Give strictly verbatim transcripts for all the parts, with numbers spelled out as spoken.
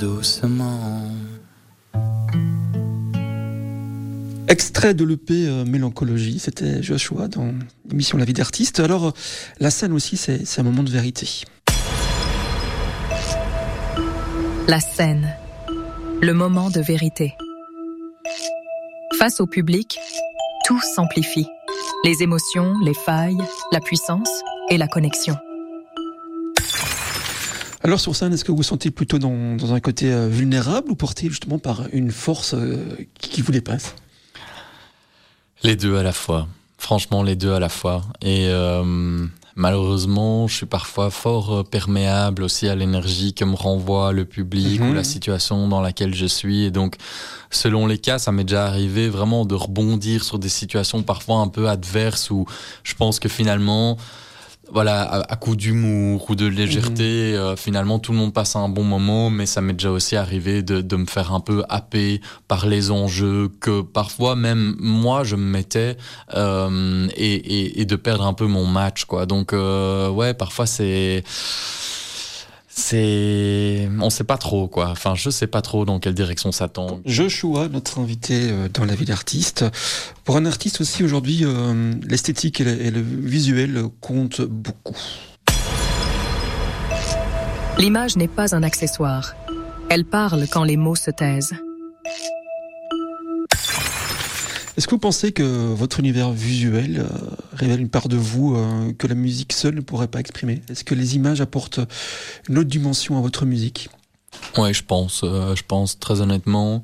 doucement. Extrait de l'E P euh, Mélancologie, c'était Joshua dans l'émission La vie d'artiste. Alors, euh, la scène aussi, c'est, c'est un moment de vérité. La scène, le moment de vérité. Face au public, tout s'amplifie. Les émotions, les failles, la puissance et la connexion. Alors sur scène, est-ce que vous vous sentez plutôt dans, dans un côté euh, vulnérable ou porté justement par une force euh, qui, qui vous dépasse ? Les deux à la fois. Franchement, les deux à la fois. Et euh, malheureusement, je suis parfois fort perméable aussi à l'énergie que me renvoie le public mmh. ou la situation dans laquelle je suis. Et donc, selon les cas, ça m'est déjà arrivé vraiment de rebondir sur des situations parfois un peu adverses où je pense que finalement... Voilà, à, à coup d'humour ou de légèreté, mmh. euh, finalement tout le monde passe un bon moment, mais ça m'est déjà aussi arrivé de, de me faire un peu happer par les enjeux que parfois même moi je me mettais euh, et, et, et de perdre un peu mon match, quoi. Donc euh, ouais, parfois c'est c'est on sait pas trop, quoi. Enfin, je sais pas trop dans quelle direction ça tend. Joshua, notre invité dans La vie d'artiste. Pour un artiste aussi aujourd'hui, euh, l'esthétique et le, et le visuel comptent beaucoup. L'image n'est pas un accessoire. Elle parle quand les mots se taisent. Est-ce que vous pensez que votre univers visuel euh, révèle une part de vous euh, que la musique seule ne pourrait pas exprimer ? Est-ce que les images apportent une autre dimension à votre musique ? Ouais, je pense, euh, je pense très honnêtement.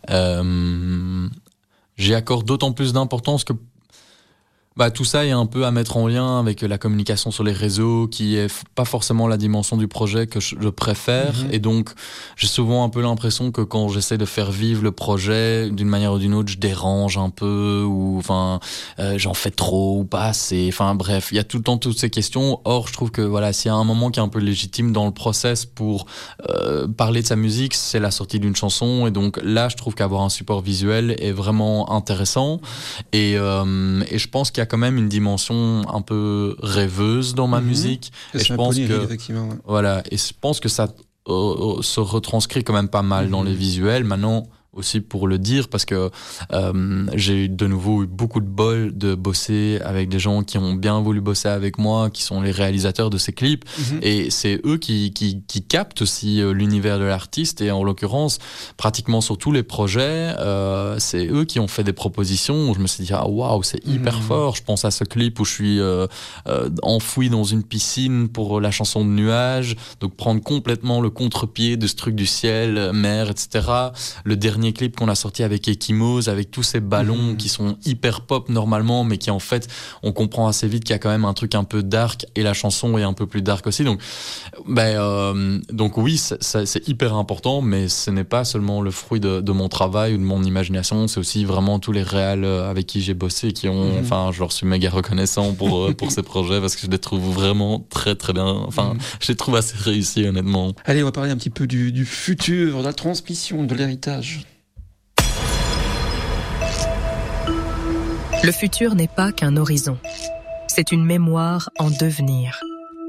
Euh, j'y accorde d'autant plus d'importance que bah, tout ça est un peu à mettre en lien avec la communication sur les réseaux, qui est f- pas forcément la dimension du projet que je, je préfère. Mmh. Et donc, j'ai souvent un peu l'impression que quand j'essaie de faire vivre le projet, d'une manière ou d'une autre, je dérange un peu, ou enfin, euh, j'en fais trop ou pas assez. Enfin, bref, il y a tout le temps toutes ces questions. Or, je trouve que voilà, s'il y a un moment qui est un peu légitime dans le process pour euh, parler de sa musique, c'est la sortie d'une chanson. Et donc là, je trouve qu'avoir un support visuel est vraiment intéressant. Et, euh, et je pense qu'il y a quand même une dimension un peu rêveuse dans ma mmh. musique. Et, et je pense que effectivement, ouais. voilà, et je pense que ça euh, se retranscrit quand même pas mal mmh. dans les visuels. Maintenant, aussi pour le dire, parce que euh, j'ai eu de nouveau eu beaucoup de bol de bosser avec des gens qui ont bien voulu bosser avec moi, qui sont les réalisateurs de ces clips, mmh. et c'est eux qui, qui, qui captent aussi euh, l'univers de l'artiste, et en l'occurrence, pratiquement sur tous les projets, euh, c'est eux qui ont fait des propositions où je me suis dit, ah waouh, c'est hyper mmh. fort. Je pense à ce clip où je suis euh, euh, enfoui dans une piscine pour la chanson de Nuages, donc prendre complètement le contre-pied de ce truc du ciel, mer, et cetera. Le dernier clip qu'on a sorti avec Ekimos, avec tous ces ballons mmh. qui sont hyper pop normalement, mais qui en fait, on comprend assez vite qu'il y a quand même un truc un peu dark, et la chanson est un peu plus dark aussi. Donc, ben, euh, donc oui, c'est, c'est hyper important, mais ce n'est pas seulement le fruit de, de mon travail ou de mon imagination, c'est aussi vraiment tous les réals avec qui j'ai bossé, qui ont, mmh. enfin, je leur suis méga reconnaissant pour, pour ces projets, parce que je les trouve vraiment très très bien. Enfin, mmh. je les trouve assez réussis, honnêtement. Allez, on va parler un petit peu du, du futur, de la transmission, de l'héritage. Le futur n'est pas qu'un horizon. C'est une mémoire en devenir.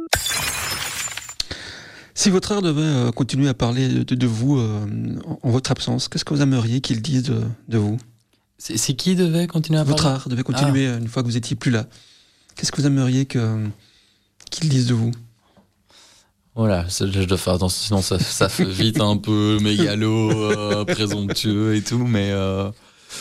Si votre art devait continuer à parler de, de vous euh, en, en votre absence, qu'est-ce que vous aimeriez qu'il dise de, de vous ? c'est, c'est qui devait continuer à votre parler ? Votre art devait continuer ah. une fois que vous étiez plus là. Qu'est-ce que vous aimeriez que, qu'il dise de vous ? Voilà, je dois faire attention, sinon ça, ça fait vite un peu mégalo, euh, présomptueux et tout, mais... Euh,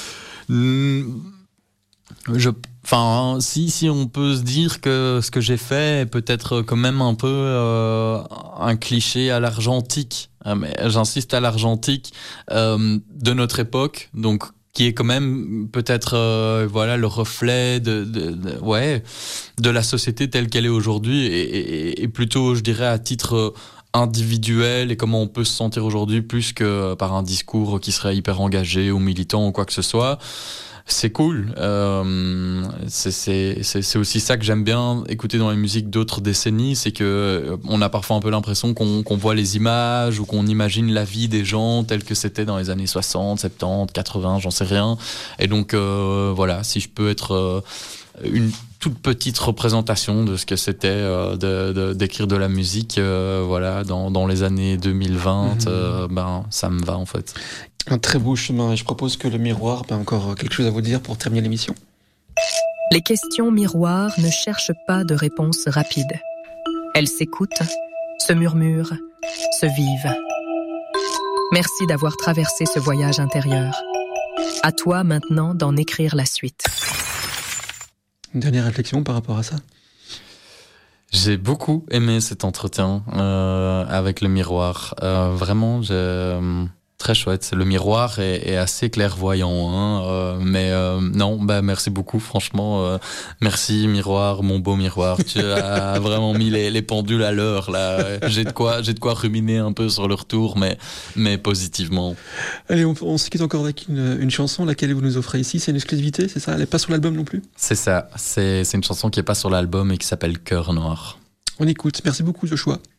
je, enfin, si, si on peut se dire que ce que j'ai fait est peut-être quand même un peu euh, un cliché à l'argentique, mais j'insiste à l'argentique euh, de notre époque, donc qui est quand même peut-être euh, voilà le reflet de, de, de ouais de la société telle qu'elle est aujourd'hui, et, et, et plutôt je dirais à titre individuel, et comment on peut se sentir aujourd'hui plus que par un discours qui serait hyper engagé ou militant ou quoi que ce soit. C'est cool. Euh, c'est, c'est, c'est, c'est aussi ça que j'aime bien écouter dans les musiques d'autres décennies, c'est que euh, on a parfois un peu l'impression qu'on, qu'on voit les images ou qu'on imagine la vie des gens telle que c'était dans les années soixante, soixante-dix, quatre-vingts, j'en sais rien. Et donc euh, voilà, si je peux être euh, une toute petite représentation de ce que c'était euh, de, de, d'écrire de la musique euh, voilà, dans, dans les années deux mille vingt, mmh. euh, ben, ça me va en fait. Un très beau chemin, et je propose que le miroir, ben, encore quelque chose à vous dire pour terminer l'émission. Les questions miroirs ne cherchent pas de réponse rapide. Elles s'écoutent, se murmurent, se vivent. Merci d'avoir traversé ce voyage intérieur. À toi maintenant d'en écrire la suite. Une dernière réflexion par rapport à ça? J'ai beaucoup aimé cet entretien euh, avec le miroir. Euh, vraiment, j'ai... Euh, très chouette. Le miroir est, est assez clairvoyant, hein, euh, mais euh, non, bah merci beaucoup, franchement. Euh, merci miroir, mon beau miroir. Tu as vraiment mis les, les pendules à l'heure là. J'ai de quoi, j'ai de quoi ruminer un peu sur le retour, mais mais positivement. Allez, on, on se quitte encore avec une, une chanson, laquelle vous nous offrez ici. C'est une exclusivité, c'est ça? Elle n'est pas sur l'album non plus? C'est ça. C'est c'est une chanson qui est pas sur l'album et qui s'appelle Cœur Noir. On écoute. Merci beaucoup, Joshua.